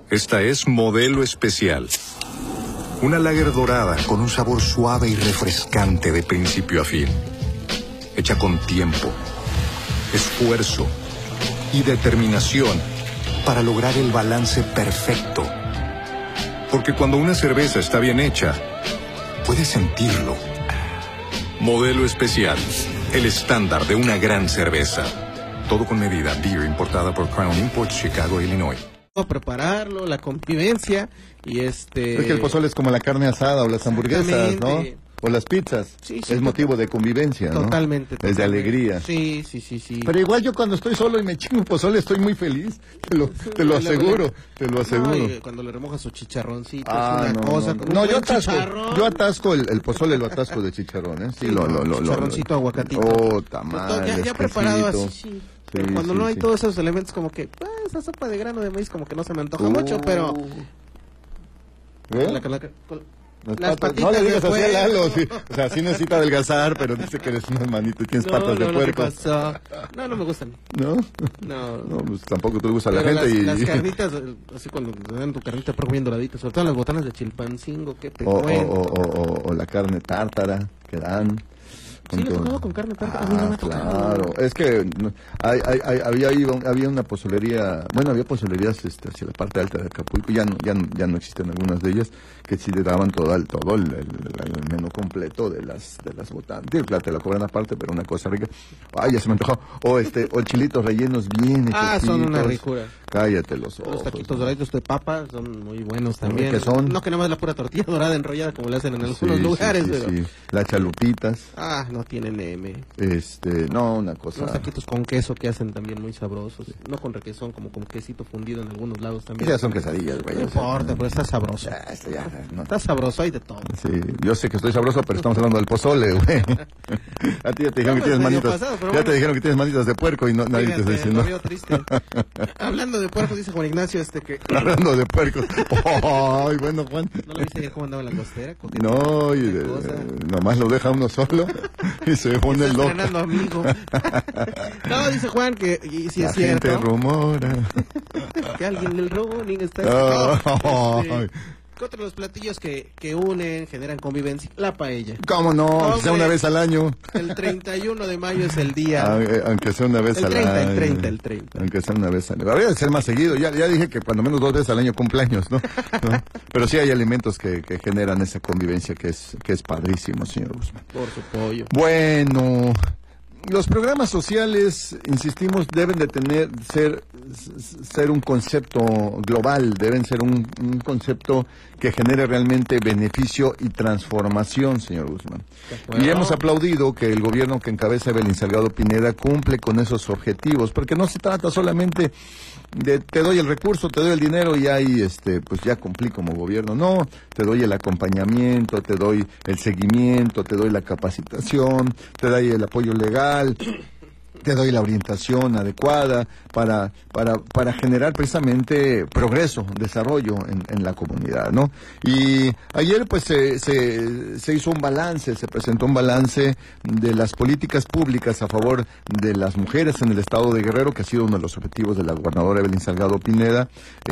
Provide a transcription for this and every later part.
Esta es Modelo Especial. Una lager dorada con un sabor suave y refrescante de principio a fin. Hecha con tiempo, esfuerzo y determinación para lograr el balance perfecto. Porque cuando una cerveza está bien hecha, puedes sentirlo. Modelo Especial, el estándar de una gran cerveza. Todo con medida. Beer importada por Crown Imports, Chicago, Illinois. Prepararlo, la convivencia y Es que el pozole es como la carne asada o las hamburguesas, ¿no? O las pizzas. Sí, es motivo de convivencia, ¿no? Totalmente. Es de alegría. Sí. Pero igual yo cuando estoy solo y me chingo un pozole estoy muy feliz. Te lo aseguro. No, y cuando le remojas su chicharroncito, es una cosa. No, yo atasco el pozole, lo atasco de chicharrón, ¿eh? Sí, chicharroncito, aguacatito. Oh, tamal, ya preparado así, sí. Pero cuando no hay sí. todos esos elementos, como que esa sopa de grano de maíz como que no se me antoja mucho, pero las patitas no le digas de así a Lalo, puerco. sí. O sea, sí necesita adelgazar, pero dice que eres un hermanito y tienes patas de puerco. ¿Qué pasó? No me gustan. ¿No? No, pues tampoco te gusta la pero gente. Las carnitas, así cuando te dan tu carnita de puerco bien doradita, sobre todo las botanas de Chilpancingo, ¿qué te cuento? O la carne tártara que dan. Sí, le he tocado con carne tártara, a mí no me ha tocado. Claro, es que había una pozolería, bueno, había pozolerías hacia la parte alta de Acapulco, ya no existen algunas de ellas, que sí le daban todo el menú completo de las botanas. Te la cobran aparte, pero una cosa rica. Ay, ya se me antojó. O chilitos rellenos bien hechecitos. Son una ricura. Cállate los ojos. Los taquitos doraditos de papa son muy buenos también. ¿Qué son? No que nada más la pura tortilla dorada enrollada como le hacen en algunos lugares, pero... Sí. Las chalupitas. No tienen M. No, una cosa. Los taquitos con queso que hacen también muy sabrosos. No con requesón, como con quesito fundido en algunos lados también. Ya son quesadillas, güey. No importa, pero está sabroso. Está sabroso, hay de todo. Sí, yo sé que estoy sabroso, pero estamos hablando del pozole, güey. A ti ya te dijeron que tienes manitas. Te dijeron que tienes manitas de puerco y nadie te está diciendo. Me veo triste. Hablando de puerco, dice Juan Ignacio que... Hablando de puerco. Ay, bueno, Juan. ¿No lo viste ayer cómo andaba en la costera? No, nomás lo deja uno solo y se pone el loco. Amigo. No, dice Juan que y si la es cierto. Gente rumora que alguien del running está otro de los platillos que unen, generan convivencia, la paella. ¿Cómo no? Aunque sea una vez al año. El 31 de mayo es el día. Aunque sea una vez al año. El 30. Aunque sea una vez al año. Habría de ser más seguido. Ya dije que cuando menos 2 veces al año cumpleaños, ¿no? Pero sí hay alimentos que generan esa convivencia que es padrísimo, señor Guzmán. Por su pollo. Bueno, los programas sociales, insistimos, deben de ser un concepto global, deben ser un concepto que genere realmente beneficio y transformación, señor Guzmán. Y hemos aplaudido que el gobierno que encabeza Evelyn Salgado Pineda cumple con esos objetivos, porque no se trata solamente de te doy el recurso, te doy el dinero y ahí pues ya cumplí como gobierno. No, te doy el acompañamiento, te doy el seguimiento, te doy la capacitación, te doy el apoyo legal, te doy la orientación adecuada para generar precisamente progreso, desarrollo en la comunidad, ¿no? Y ayer pues se hizo un balance, se presentó un balance de las políticas públicas a favor de las mujeres en el estado de Guerrero, que ha sido uno de los objetivos de la gobernadora Evelyn Salgado Pineda,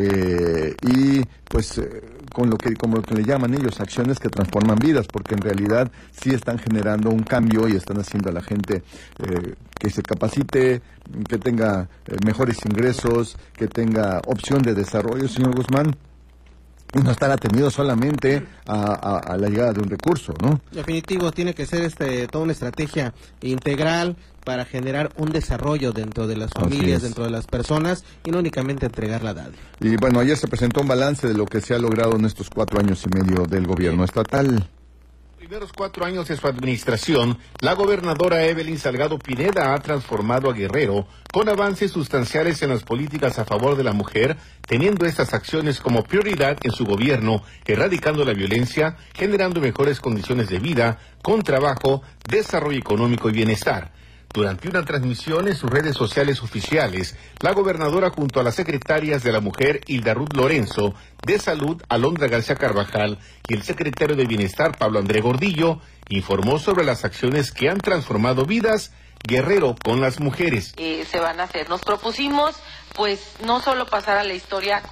y pues como lo que le llaman ellos, acciones que transforman vidas, porque en realidad sí están generando un cambio y están haciendo a la gente que se capacite, que tenga mejores ingresos, que tenga opción de desarrollo, señor Guzmán, y no estar atenido solamente a la llegada de un recurso, ¿no? Definitivo, tiene que ser toda una estrategia integral para generar un desarrollo dentro de las familias, dentro de las personas, y no únicamente entregar la dádiva. Y bueno, ayer se presentó un balance de lo que se ha logrado en estos 4 años y medio del gobierno estatal. Primeros 4 años de su administración, la gobernadora Evelyn Salgado Pineda ha transformado a Guerrero con avances sustanciales en las políticas a favor de la mujer, teniendo estas acciones como prioridad en su gobierno, erradicando la violencia, generando mejores condiciones de vida, con trabajo, desarrollo económico y bienestar. Durante una transmisión en sus redes sociales oficiales, la gobernadora junto a las secretarias de la Mujer, Hilda Ruth Lorenzo, de Salud, Alondra García Carvajal, y el secretario de Bienestar, Pablo André Gordillo, informó sobre las acciones que han transformado vidas Guerrero con las mujeres. Se van a hacer. Nos propusimos, pues, no solo pasar a la historia